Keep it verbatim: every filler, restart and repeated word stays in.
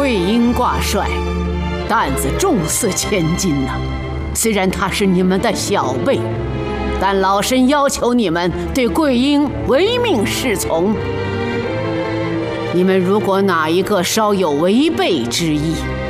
桂英挂帅，担子重似千斤呐。虽然他是你们的小辈，但老身要求你们对桂英唯命是从。你们如果哪一个稍有违背之意，